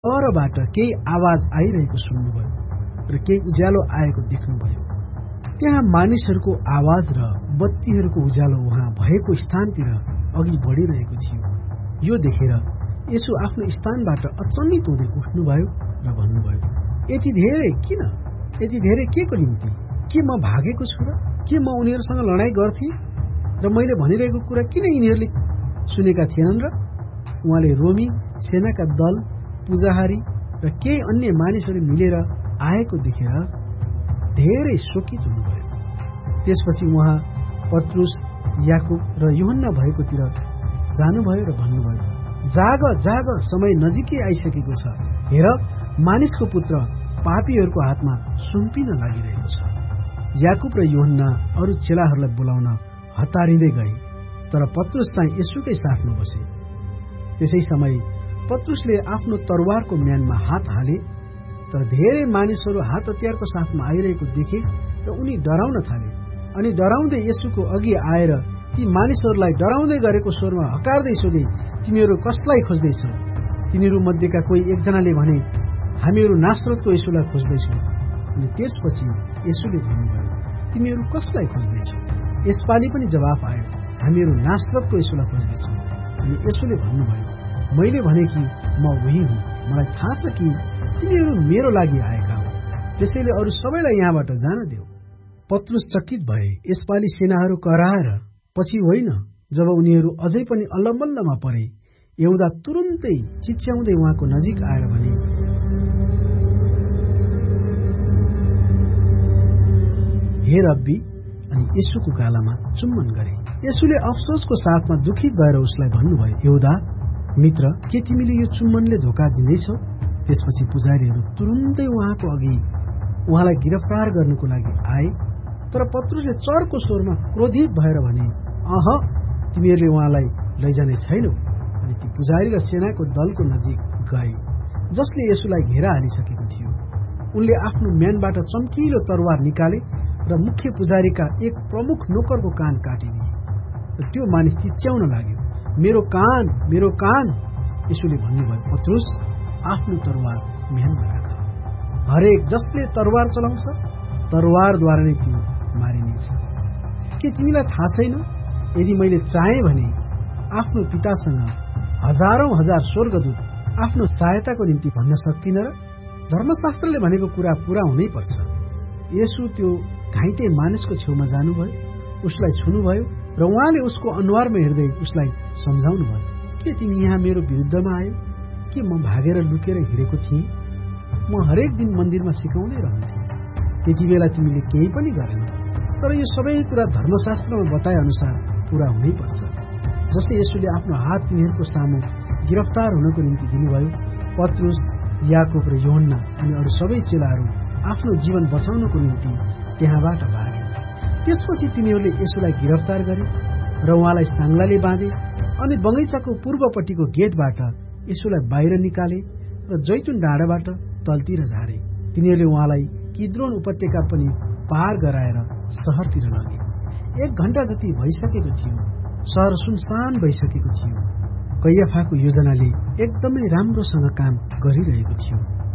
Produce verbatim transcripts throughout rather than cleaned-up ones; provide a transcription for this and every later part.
परबाट केही आवाज आइरहेको सुन्नुभयो र केही उज्यालो आएको देख्नुभयो। त्यहाँ मानिसहरूको आवाज र बत्तीहरूको उज्यालो उहाँ भएको स्थानतिर अघि बढिरहेको थियो। यो देखेर येशू आफ्नो स्थानबाट अचम्मित हुँदै उठ्नुभयो र भन्नुभयो, यति धेरै किन? यति धेरै के को निम्ति? के म भागेको छु र? के म उनीहरूसँग लडाईँ गर्थे र मैले भनिरहेको कुरा किन यिनीहरूले सुनेका थिएनन् र? उहाँले रोमी सेनाका दल, पुजाहारी र केही अन्य मानिसहरू मिलेर आएको देखेर धेरै शोकित हुनुभयो। त्यसपछि उहाँ पत्रुस, याकुब र यूहन्ना भएकोतिर जानुभयो र भन्नुभयो, जाग जाग, समय नजिकै आइसकेको छ। हेर, मानिसको पुत्र पापीहरूको हातमा सुम्पिन लागिरहेको छ। याकुब र यूहन्ना अरू चेलाहरूलाई बोलाउन हतारिँदै गए, तर पत्रुस चाहिँ येशूकै साथमा बसे। त्यसै समय पत्रुसले आफ्नो तरवारको म्यानमा हात हाले, तर धेरै मानिसहरू हात हतियारको साथमा आइरहेको देखे र उनी डराउन थाले। अनि डराउँदै येशूको अघि आएर ती मानिसहरूलाई डराउँदै गरेको स्वरमा हकार्दै सोधे, तिमीहरू कसलाई खोज्दैछौ? तिनीहरू मध्येका कोही एकजनाले भने, हामीहरू नासरतको येशूलाई खोज्दैछौँ। अनि त्यसपछि येशूले भन्नुभयो, तिमीहरू कसलाई खोज्दैछौ? यसपालि पनि जवाफ आयो, हामीहरू नासरतको येशूलाई खोज्दैछौँ। अनि येशूले भन्नुभयो, मैले भने कि म उही हुँ। मलाई थाहा छ कि तिमीहरू मेरो लागि आएका हौ, त्यसैले अरू सबैलाई यहाँबाट जान देऊ। पत्रुस चकित भए। यसपालि सेनाहरू कराएर पछि होइन। जब उनीहरू अझै पनि अल्लमल्लमा परे, यहुदा तुरुन्तै चिच्याउँदै उहाँको नजिक आएर भने, हे रब्बी, अनि येशूको गालामा चुम्बन गरे। येशूले अफसोसको साथमा दुखित भएर उसलाई भन्नुभयो, यहुदा मित्र, के तिमीले यो चुम्बनले धोका दिँदैछौ? त्यसपछि पुजारीहरू तुरुन्तै उहाँको अघि उहाँलाई गिरफ्तार गर्नुको लागि आए, तर पत्रुसले चर्को स्वरमा क्रोधित भएर भने, अह, तिमीहरूले उहाँलाई लैजाने छैनौ। अनि ती पुजारी र सेनाको दलको नजिक गए, जसले येशूलाई घेरा हालिसकेको थियो। उनले आफ्नो म्यानबाट चम्किलो तरवार निकाले र मुख्य पुजारीका एक प्रमुख नोकरको कान काटिदिए। र त्यो मानिस चिच्याउन लाग्यो, मेरो कान, मेरो कान। येशूले भन्नुभयो, पत्रुस, आफ्नो तरवार म्यानमा राख। हरेक जसले तरवार चलाउँछ, तरवारद्वारा नै त्यो मारिनेछ। के तिमीलाई थाहा छैन, यदि मैले चाहे भने आफ्नो पितासँग हजारौं हजार स्वर्गदूत आफ्नो सहायताको निम्ति भन्न सक्दिन र? धर्मशास्त्रले भनेको कुरा पूरा हुनै पर्छ। येशू त्यो घाइते मानिसको छेउमा जानुभयो, उसलाई छुनुभयो र उहाँले उसको अनुहारमा हेर्दै उसलाई सम्झाउनुभयो, के तिमी यहाँ मेरो विरुद्धमा आयो? के म भागेर लुकेर हिँडेको थिएँ? म हरेक दिन मन्दिरमा सिकाउँदै रहन्थेँ। त्यति बेला तिमीले केही पनि गरेन, तर यो सबै कुरा धर्मशास्त्रमा बताए अनुसार पूरा हुनै पर्छ। जसले येशूले आफ्नो हात तिनीहरूको सामु गिरफ्तार हुनको निम्ति दिनुभयो, पत्रुस, याकुब र यूहन्ना अनि अरू सबै चेलाहरू आफ्नो जीवन बचाउनको निम्ति त्यहाँबाट भागे। त्यसपछि तिनीहरूले येशूलाई गिरफ्तार गरे र उहाँलाई साङ्लाले बाँधे अनि बगैँचाको पूर्वपट्टिको गेटबाट येशूलाई बाहिर निकाले र जैतुन डाँडाबाट तलतिर झारे। तिनीहरूले उहाँलाई किद्रोन उपत्यका पनि पार गराएर शहरतिर लगे। एक घण्टा जति भइसकेको थियो। शहर सुनसान भइसकेको थियो। कैयाफाको योजनाले एकदमै राम्रोसँग काम गरिरहेको थियो।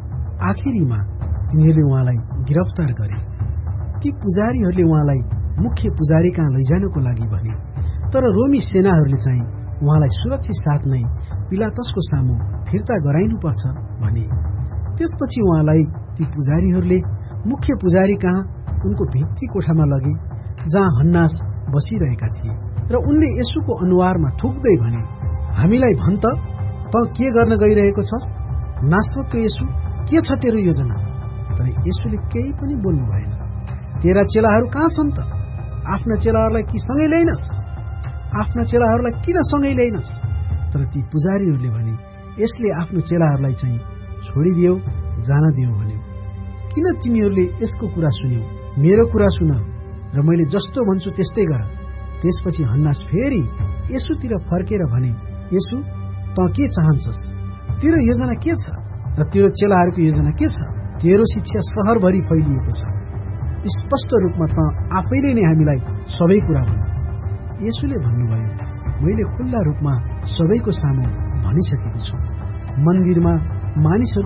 आखिरीमा तिनीहरूले उहाँलाई गिरफ्तार गरे। ती पुजारीहरूले उहाँलाई मुख्य पुजारी कहाँ लैजानको लागि भने, तर रोमी सेनाहरूले चाहिँ उहाँलाई सुरक्षित साथ नै पिलातसको सामु फिर्ता गराइनुपर्छ भने। त्यसपछि उहाँलाई ती पुजारीहरूले मुख्य पुजारी कहाँ उनको भित्री कोठामा लगे, जहाँ हन्नास बसिरहेका थिए, र उनले येशूको अनुहारमा थुक्दै भने, हामीलाई भन त, त के गर्न गइरहेको छस्? नासरतको येशू, के छ तेरो योजना? तर येशूले केही पनि बोल्नु भएन। तेरा चेलाहरू कहाँ छन् त? आफ्ना चेलाहरूलाई कि सँगै ल्याइनस्? आफ्ना चेलाहरूलाई किन सँगै ल्याइनस्? तर ती पुजारीहरूले भने, यसले आफ्नो चेलाहरूलाई चाहिँ छोडिदियो, जान दियो भन्यो। किन तिमीहरूले यसको कुरा सुन्यौ? मेरो कुरा सुन र मैले जस्तो भन्छु त्यस्तै गर। त्यसपछि हन्नास फेरि येशूतिर फर्केर भने, येशू, त के चाहन्छस्? तेरो योजना के छ? र तेरो चेलाहरूको योजना के छ? तेरो शिक्षा शहरभरि फैलिएको छ। स्पष्ट रूपमा त आफैले नै हामीलाई सबै कुरा भन। येशूले भन्नुभयो, मैले खुल्ला रूपमा सबैको सामु भनिसकेको छु। मन्दिरमा मानिसहरू